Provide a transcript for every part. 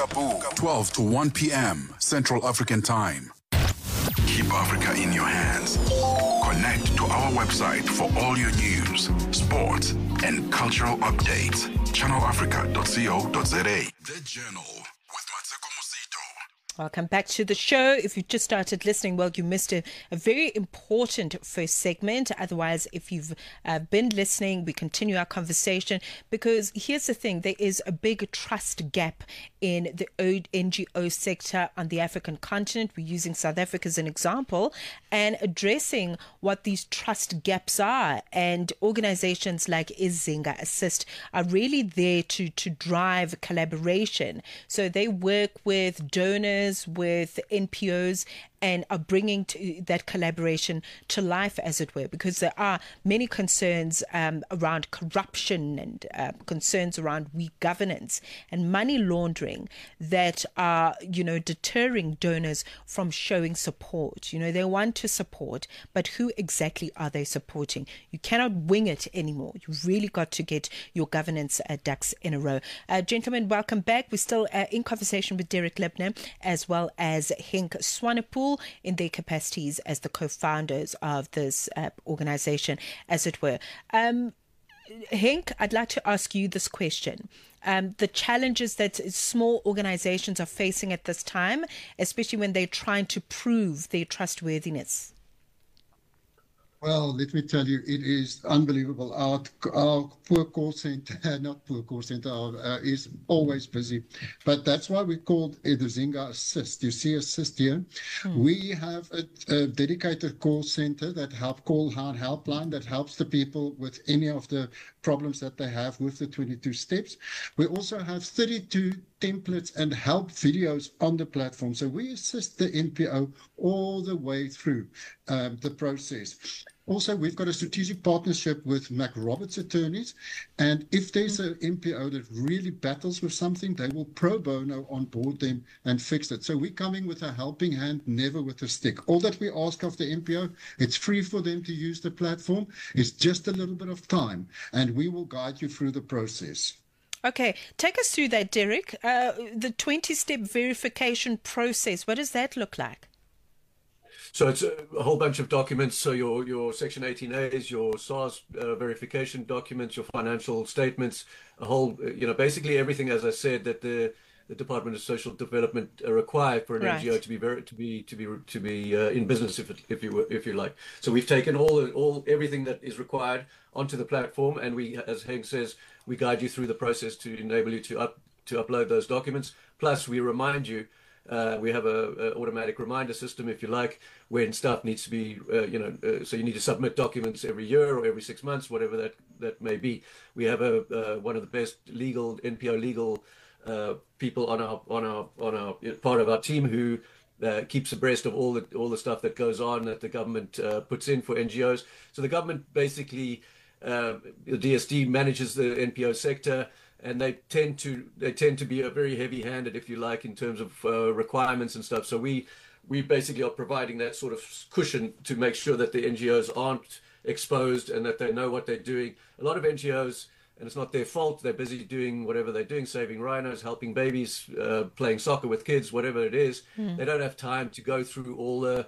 Kaboo, 12 to 1 p.m. Central African Time. Keep Africa in your hands. Connect to our website for all your news, sports, and cultural updates. channelafrica.co.za. The Journal with Mateko Musito. Welcome back to the show. If you just started listening, well, you missed a very important first segment. Otherwise, if you've been listening, we continue our conversation, because here's the thing. There is a big trust gap in the NGO sector on the African continent. We're using South Africa as an example and addressing what these trust gaps are. And organizations like Izinga Assist are really there to drive collaboration. So they work with donors, with NPOs, and are bringing that collaboration to life, as it were, because there are many concerns around corruption and concerns around weak governance and money laundering that are, deterring donors from showing support. They want to support, but who exactly are they supporting? You cannot wing it anymore. You've really got to get your governance ducks in a row. Gentlemen, welcome back. We're still in conversation with Derek Libner as well as Henk Swanepoel in their capacities as the co-founders of this organization, as it were. Henk, I'd like to ask you this question. The challenges that small organizations are facing at this time, especially when they're trying to prove their trustworthiness. Well, let me tell you, it is unbelievable. Our poor call center, not poor call center, is always busy. But that's why we called it the Izinga Assist. You see Assist here. We have a dedicated call center that call helpline that helps the people with any of the problems that they have with the 22 steps. We also have 32 templates and help videos on the platform. So we assist the NPO all the way through the process. Also, we've got a strategic partnership with Mac Roberts Attorneys, and if there's an NPO that really battles with something, they will pro bono onboard them and fix it. So we're coming with a helping hand, never with a stick. All that we ask of the NPO, it's free for them to use the platform. It's just a little bit of time, and we will guide you through the process. Okay, take us through that, Derek. The 20-step verification process, what does that look like? So it's a whole bunch of documents. So your Section 18As, your SARS verification documents, your financial statements, a whole, basically everything, as I said, that the Department of Social Development require for an NGO to be in business, if you like. So we've taken everything that is required onto the platform, and we, as Henk says, we guide you through the process to enable you to upload those documents. Plus, we remind you. We have a automatic reminder system, if you like, when stuff needs to be, so you need to submit documents every year or every 6 months, whatever that may be. We have one of the best NPO legal people on our part of our team who keeps abreast of all the stuff that goes on that the government puts in for NGOs. So the government basically, the DSD manages the NPO sector. And they tend to be very heavy-handed, if you like, in terms of requirements and stuff. So we basically are providing that sort of cushion to make sure that the NGOs aren't exposed and that they know what they're doing. A lot of NGOs, and it's not their fault, they're busy doing whatever they're doing, saving rhinos, helping babies, playing soccer with kids, whatever it is. They don't have time to go through all the,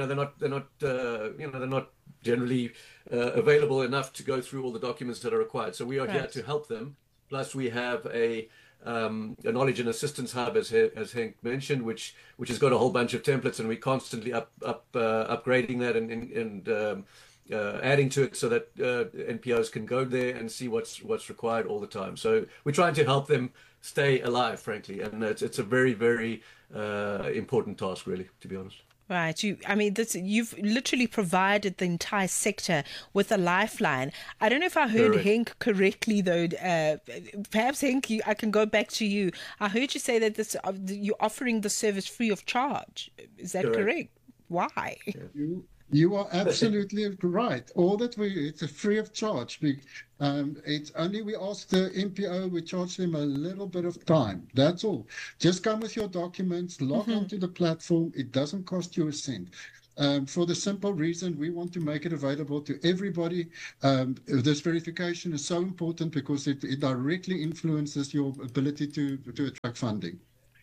they're not generally available enough to go through all the documents that are required. So we are here to help them. Plus, we have a knowledge and assistance hub, as Henk mentioned, which has got a whole bunch of templates, and we're constantly upgrading that and adding to it so that NPOs can go there and see what's required all the time. So we're trying to help them stay alive, frankly, and it's a very, very important task, really, to be honest. Right. You've literally provided the entire sector with a lifeline. I don't know if I heard Henk correctly, though. Perhaps, Henk, I can go back to you. I heard you say that you're offering the service free of charge. Is that correct? Why? Yeah. You are absolutely right. It's a free of charge. It's only we ask the NPO, we charge them a little bit of time. That's all. Just come with your documents, log onto the platform. It doesn't cost you a cent. For the simple reason we want to make it available to everybody. This verification is so important because it directly influences your ability to attract funding.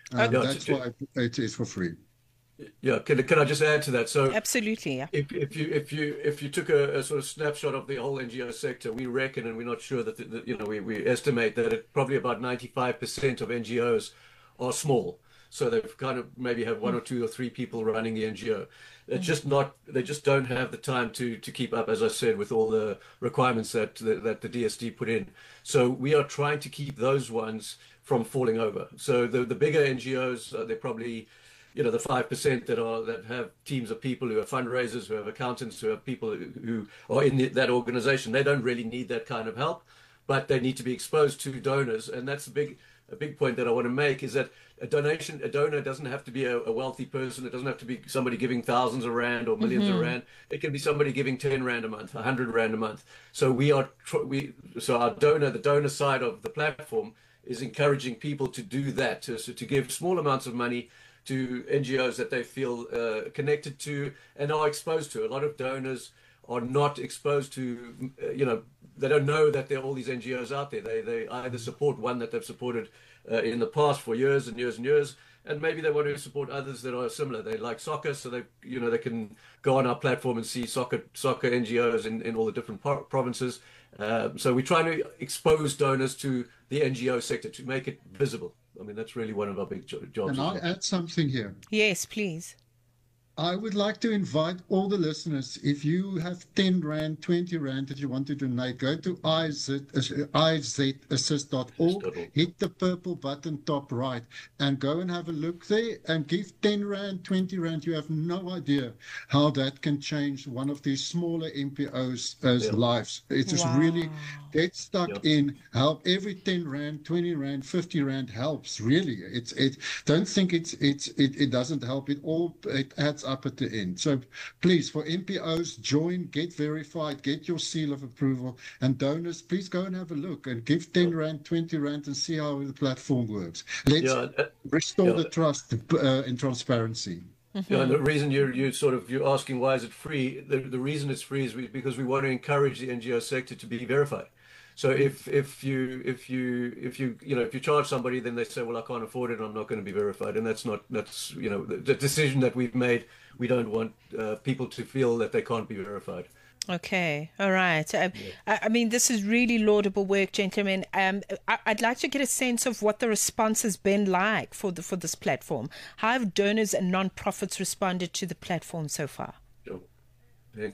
Okay. That's why it is for free. Yeah, can I just add to that? So Absolutely, yeah. if you took a sort of snapshot of the whole NGO sector, we reckon, and we're not sure that we estimate that probably about 95% of NGOs are small. So they've kind of maybe have one or two or three people running the NGO. It's just not, they just don't have the time to keep up, as I said, with all the requirements that the DSD put in. So we are trying to keep those ones from falling over. So the bigger NGOs, they're probably, the 5% that have teams of people who are fundraisers, who have accountants, who have people who are in that organization. They don't really need that kind of help, but they need to be exposed to donors. And that's a big point that I want to make, is that a donor doesn't have to be a wealthy person. It doesn't have to be somebody giving thousands of rand or millions of rand. It can be somebody giving 10 rand a month, 100 rand a month. So our the donor side of the platform is encouraging people to do that, to give small amounts of money to NGOs that they feel connected to and are exposed to. A lot of donors are not exposed to, they don't know that there are all these NGOs out there. They either support one that they've supported in the past for years and years and years, and maybe they want to support others that are similar. They like soccer, so they can go on our platform and see soccer NGOs in all the different provinces. So we're trying to expose donors to the NGO sector to make it visible. I mean, that's really one of our big jobs. Can I add something here? Yes, please. I would like to invite all the listeners, if you have 10 Rand, 20 Rand that you want to donate, go to izassist.org, hit the purple button top right, and go and have a look there and give 10 Rand, 20 Rand. You have no idea how that can change one of these smaller MPOs' lives. It's just really get stuck in, help. Every 10 Rand, 20 Rand, 50 Rand helps, really. Don't think it doesn't help. It adds up at the end. So please, for MPOs, join, get verified, get your seal of approval, and donors, please go and have a look and give 10 Rand, 20 Rand and see how the platform works. Let's restore the trust and transparency. Yeah, and the reason you're asking why is it free? The reason it's free is because we want to encourage the NGO sector to be verified. So if you charge somebody, then they say, well, I can't afford it, I'm not going to be verified, and that's the decision that we've made. We don't want people to feel that they can't be verified. Okay, all right. I mean, this is really laudable work, gentlemen. I'd like to get a sense of what the response has been like for this platform. How have donors and non-profits responded to the platform so far? Sure. Henk,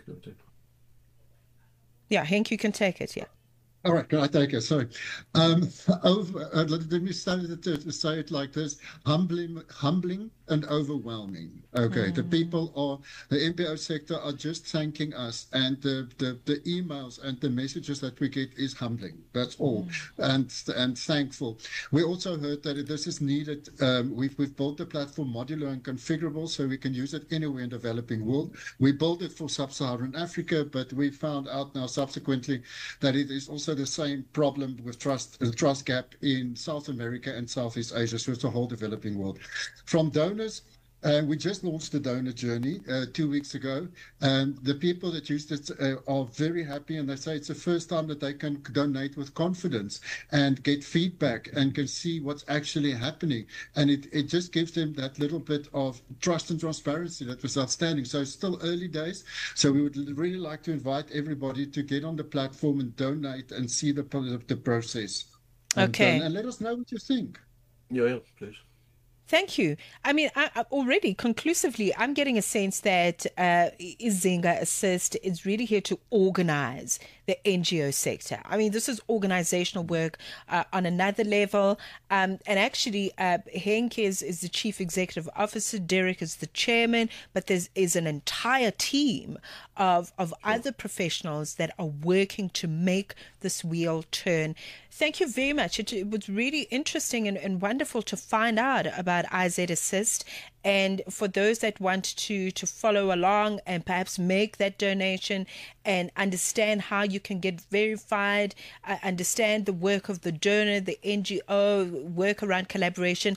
yeah, Henk, you can take it, yeah. All right, can I take it? Sorry. Let me start to say it like this: humbling and overwhelming. Okay, the MPO sector are just thanking us, and the emails and the messages that we get is humbling. That's all, and thankful. We also heard that this is needed. We've built the platform modular and configurable, so we can use it anywhere in the developing world. We built it for sub-Saharan Africa, but we found out now subsequently that it is also the same problem with the trust gap in South America and Southeast Asia, so it's the whole developing world. From donors, we just launched the donor journey 2 weeks ago, and the people that used it are very happy, and they say it's the first time that they can donate with confidence and get feedback and can see what's actually happening, and it just gives them that little bit of trust and transparency that was outstanding. So it's still early days, so we would really like to invite everybody to get on the platform and donate and see the process. Okay. And let us know what you think. Yeah, please. Thank you. I mean, I already conclusively, I'm getting a sense that Izinga Assist is really here to organize the NGO sector. I mean, this is organizational work on another level. And actually, Henk is the chief executive officer, Derek is the chairman, but there is an entire team of other professionals that are working to make this wheel turn. Thank you very much. It was really interesting and wonderful to find out about IZ Assist. And for those that want to follow along and perhaps make that donation and understand how you can get verified, understand the work of the donor, the NGO, work around collaboration,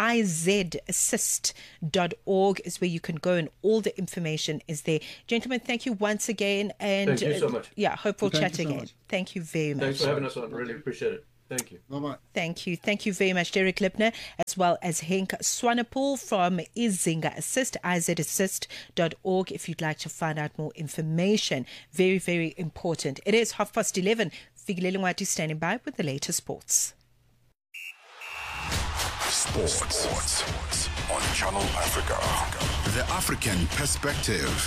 izassist.org is where you can go, and all the information is there. Gentlemen, thank you once again. And thank you so much. Yeah, hope we'll chat again. Thank you very much. Thanks for having us on. Really appreciate it. Thank you. Bye-bye. Thank you. Thank you very much, Derek Lipner, as well as Henk Swanepoel from Izinga Assist, izassist.org, if you'd like to find out more information. Very, very important. It is 11:30. Fikile Lungwati standing by with the latest sports. Sports on Channel Africa. The African perspective.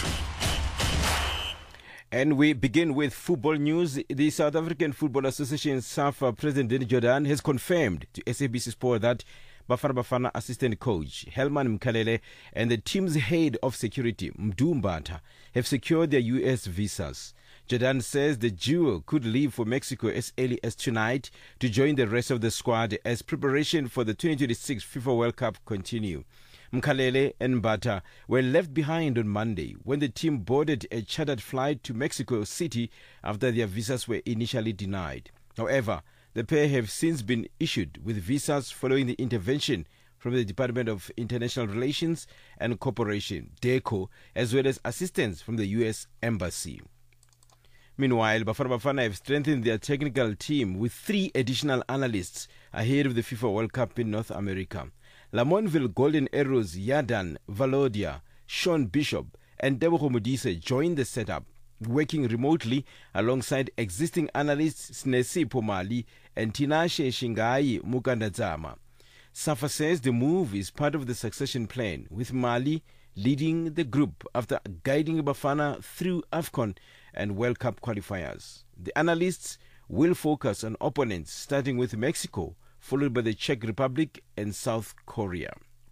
And we begin with football news. The South African Football Association SAFA President Danny Jordaan has confirmed to SABC Sport that Bafana Bafana assistant coach Helman Mkhalele and the team's head of security Mdu Mbata have secured their US visas. Jordaan says the duo could leave for Mexico as early as tonight to join the rest of the squad as preparation for the 2026 FIFA World Cup continue. Mkhalele and Mbata were left behind on Monday when the team boarded a chartered flight to Mexico City after their visas were initially denied. However, the pair have since been issued with visas following the intervention from the Department of International Relations and Cooperation, DECO, as well as assistance from the U.S. Embassy. Meanwhile, Bafana Bafana have strengthened their technical team with 3 additional analysts ahead of the FIFA World Cup in North America. Lamontville Golden Arrows Yadan Valodia, Sean Bishop and Deboho Modise joined the setup, working remotely alongside existing analysts Snesi Pomali and Tinashe Shingai Mukandazama. SAFA says the move is part of the succession plan, with Mali leading the group after guiding Bafana through AFCON and World Cup qualifiers. The analysts will focus on opponents starting with Mexico, followed by the Czech Republic and South Korea.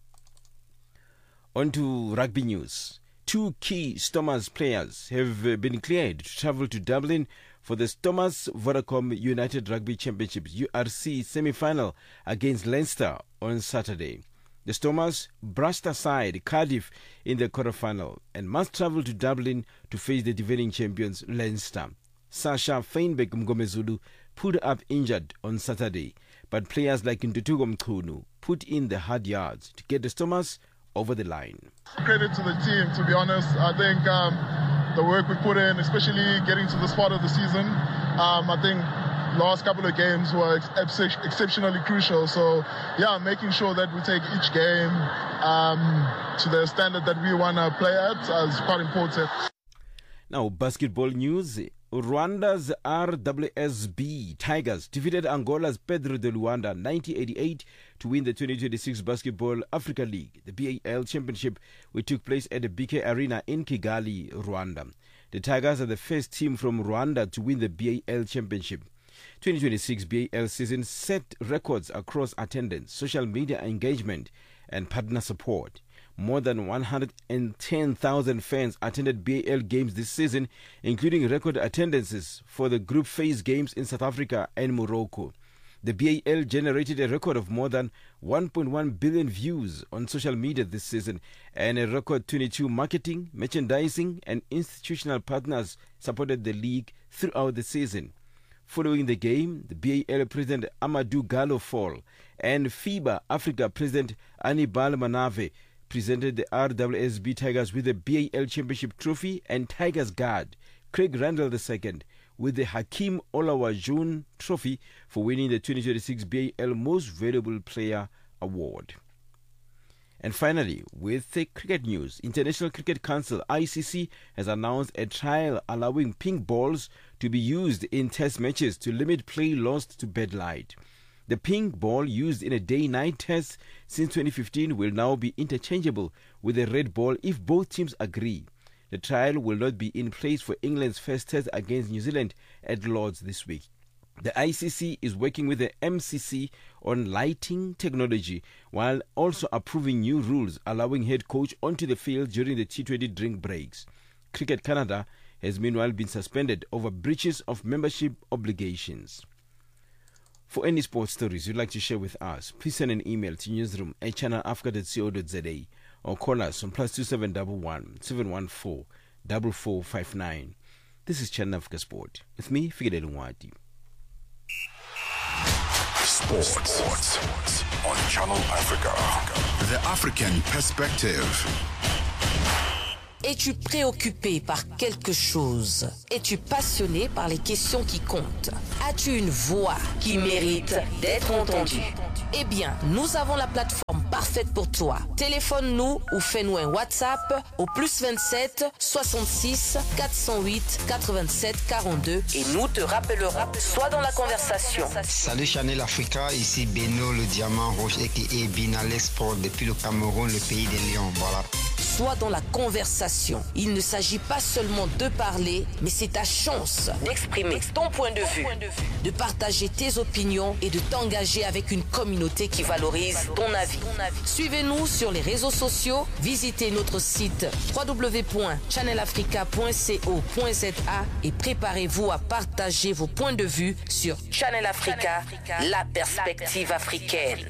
On to rugby news. 2 key Stormers players have been cleared to travel to Dublin for the Stormers Vodacom United Rugby Championship URC semi-final against Leinster on Saturday. The Stormers brushed aside Cardiff in the quarter-final and must travel to Dublin to face the defending champions Leinster. Sasha Feinberg Mgomezulu pulled up injured on Saturday, but players like Ntutugo Mchunu put in the hard yards to get the Stormers over the line. Credit to the team, to be honest. I think the work we put in, especially getting to this part of the season, I think last couple of games were exceptionally crucial. So, yeah, making sure that we take each game to the standard that we want to play at is quite important. Now, basketball news. Rwanda's RWSB Tigers defeated Angola's Pedro de Luanda 90-88 to win the 2026 Basketball Africa League, the BAL Championship, which took place at the BK Arena in Kigali, Rwanda. The Tigers are the first team from Rwanda to win the BAL Championship. 2026 BAL season set records across attendance, social media engagement, and partner support. More than 110,000 fans attended BAL games this season, including record attendances for the group phase games in South Africa and Morocco. The BAL generated a record of more than 1.1 billion views on social media this season, and a record 22 marketing, merchandising, and institutional partners supported the league throughout the season. Following the game, the BAL President Amadou Gallo Fall and FIBA Africa President Anibal Manave presented the RWSB Tigers with the BAL Championship Trophy and Tigers guard Craig Randall II with the Hakeem Olajuwon Trophy for winning the 2026 BAL Most Valuable Player Award. And finally, with the cricket news, International Cricket Council ICC has announced a trial allowing pink balls to be used in test matches to limit play lost to bad light. The pink ball used in a day-night test since 2015 will now be interchangeable with a red ball if both teams agree. The trial will not be in place for England's first test against New Zealand at Lord's this week. The ICC is working with the MCC on lighting technology while also approving new rules allowing head coach onto the field during the T20 drink breaks. Cricket Canada has meanwhile been suspended over breaches of membership obligations. For any sports stories you'd like to share with us, please send an email to newsroom@channelafrica.co.za or call us on +2711 714 4459. This is Channel Africa Sport with me, Fikile Lungwati. Sports on Channel Africa. The African perspective. Es-tu préoccupé par quelque chose? Es-tu passionné par les questions qui comptent? As-tu une voix qui mérite d'être entendue? Eh bien, nous avons la plateforme parfaite pour toi. Téléphone-nous ou fais-nous un WhatsApp au +27 66 408 87 42 et nous te rappellerons. Sois dans la conversation. Salut Channel Africa, ici Beno le diamant rouge et Binal Sport depuis le Cameroun, le pays des lions. Voilà. Sois dans la conversation. Il ne s'agit pas seulement de parler, mais c'est ta chance d'exprimer ton point de vue, de partager tes opinions et de t'engager avec une communauté qui valorise ton avis. Suivez-nous sur les réseaux sociaux, visitez notre site www.channelafrica.co.za et préparez-vous à partager vos points de vue sur Channel Africa, la perspective africaine.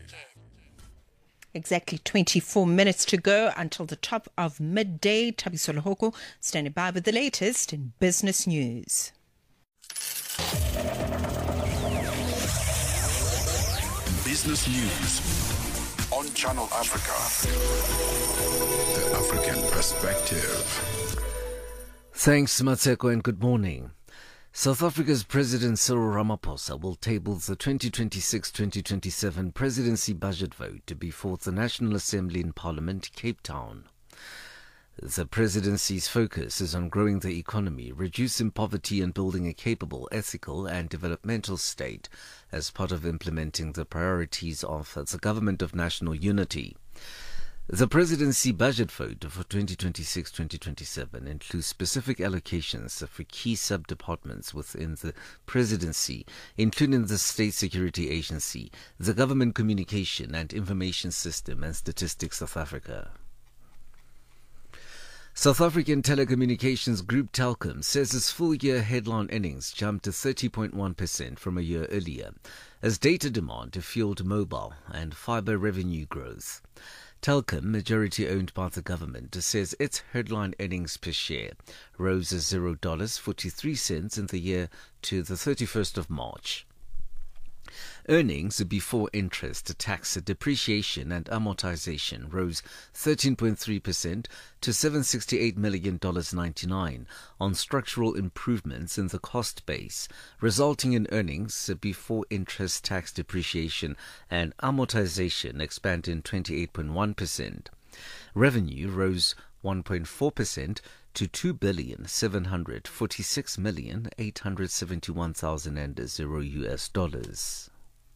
Exactly 24 minutes to go until the top of midday. Thabiso Lohoko standing by with the latest in business news. Business news on Channel Africa. The African perspective. Thanks, Matseko, and good morning. South Africa's President Cyril Ramaphosa will table the 2026-2027 presidency budget vote before the National Assembly in Parliament, Cape Town. The presidency's focus is on growing the economy, reducing poverty and building a capable, ethical and developmental state as part of implementing the priorities of the Government of National Unity. The presidency budget vote for 2026-2027 includes specific allocations for key sub-departments within the presidency, including the State Security Agency, the Government Communication and Information System and Statistics South Africa. South African telecommunications group Telkom says its full-year headline earnings jumped to 30.1% from a year earlier, as data demand fueled mobile and fibre revenue growth. Telkom, majority owned by the government, says its headline earnings per share rose $0.43 in the year to the 31st of March. Earnings before interest, tax, depreciation and amortization rose 13.3% to $768 million 99 on structural improvements in the cost base, resulting in earnings before interest, tax, depreciation and amortization expanding 28.1%. Revenue rose 1.4% to $2,746,871,000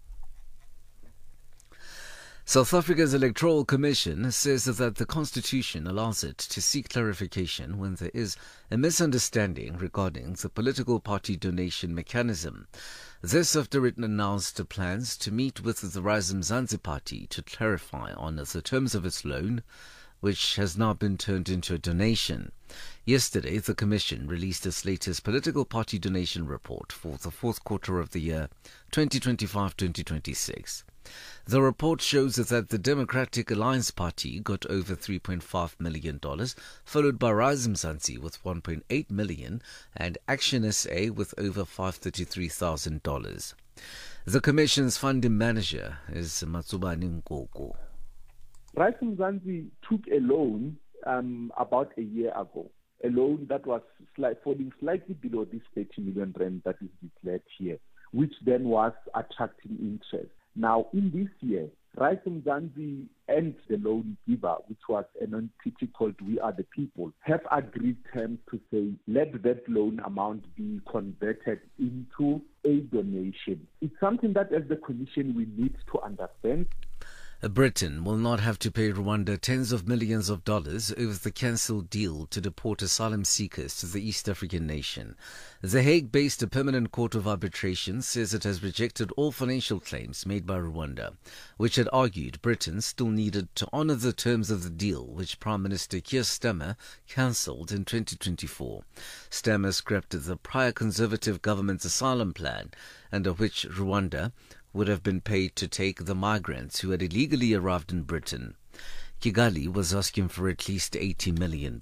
South Africa's Electoral Commission says that the Constitution allows it to seek clarification when there is a misunderstanding regarding the political party donation mechanism. This after it announced plans to meet with the Rise Mzansi Party to clarify on the terms of its loan, which has now been turned into a donation. Yesterday, the Commission released its latest political party donation report for the fourth quarter of the year 2025-2026. The report shows that the Democratic Alliance Party got over $3.5 million, followed by Rise Mzansi with $1.8 million and Action SA with over $533,000. The Commission's funding manager is Matsubani Nkoko. Rise Mzansi took a loan about a year ago, a loan that was falling slightly below this 30 million rand that is declared here, which then was attracting interest. Now, in this year, Rise Mzansi and the loan giver, which was an entity called We Are the People, have agreed terms to say, let that loan amount be converted into a donation. It's something that as the Commission we need to understand. Britain will not have to pay Rwanda tens of millions of dollars over the cancelled deal to deport asylum seekers to the East African nation. The Hague-based Permanent Court of Arbitration says it has rejected all financial claims made by Rwanda, which had argued Britain still needed to honour the terms of the deal which Prime Minister Keir Starmer cancelled in 2024. Starmer scrapped the prior Conservative government's asylum plan, under which Rwanda would have been paid to take the migrants who had illegally arrived in Britain. Kigali was asking for at least $80 million.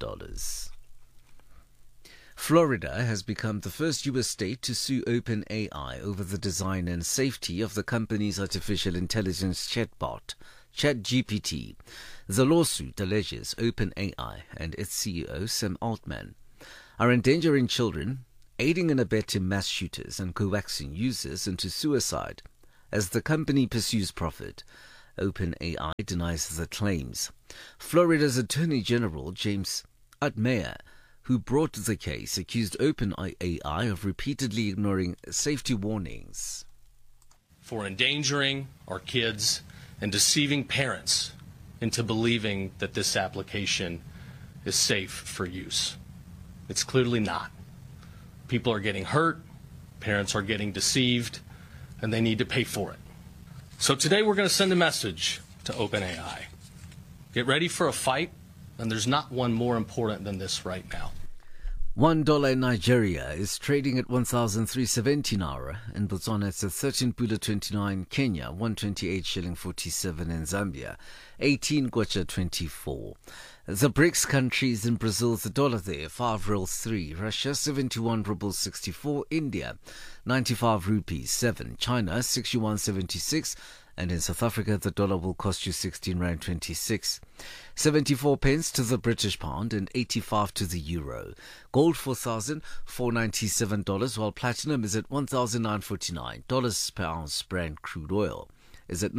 Florida has become the first U.S. state to sue OpenAI over the design and safety of the company's artificial intelligence chatbot, ChatGPT. The lawsuit alleges OpenAI and its CEO, Sam Altman, are endangering children, aiding and abetting mass shooters, and coaxing users into suicide as the company pursues profit. OpenAI denies the claims. Florida's Attorney General, James Altmaier, who brought the case, accused OpenAI of repeatedly ignoring safety warnings. For endangering our kids and deceiving parents into believing that this application is safe for use. It's clearly not. People are getting hurt, parents are getting deceived, and they need to pay for it. So today we're going to send a message to OpenAI. Get ready for a fight, and there's not one more important than this right now. $1 in Nigeria is trading at 1,370 naira. In Botswana, it's at 13.29. Kenya, 128 shilling 47. In Zambia, 18 kwacha 24. The BRICS countries in Brazil, the dollar there, 5 reals 3. Russia, 71 rubles 64. India, 95 rupees 7. China, 6 yuan 76. And in South Africa, the dollar will cost you 16 rand 26. 74 pence to the British pound and 85 to the euro. Gold $4,497, while platinum is at $1,949 per ounce. Brent crude oil is at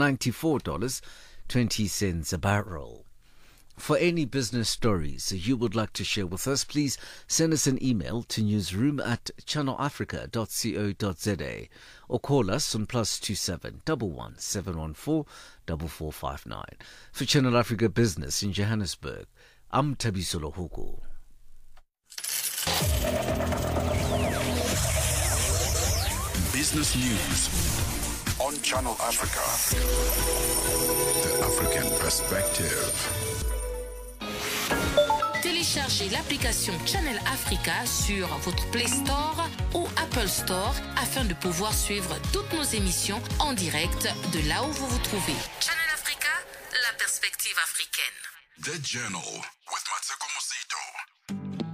$94.20 a barrel. For any business stories you would like to share with us, please send us an email to newsroom@channelafrica.co.za or call us on +27 11 714 4459. For Channel Africa Business in Johannesburg, I'm Thabiso Lohoko. Business News on Channel Africa. The African Perspective. Téléchargez l'application Channel Africa sur votre Play Store ou Apple Store afin de pouvoir suivre toutes nos émissions en direct de là où vous vous trouvez. Channel Africa, la perspective africaine. The Journal with Matsuko Musito.